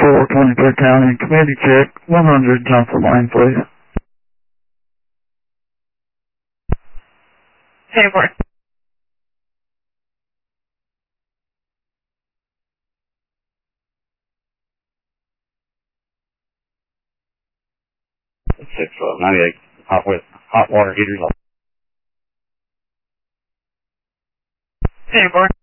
4, 23rd County, committee check, 100, Johnson Lane, please. Sanborn. Six 98 hot water heaters. Sanborn.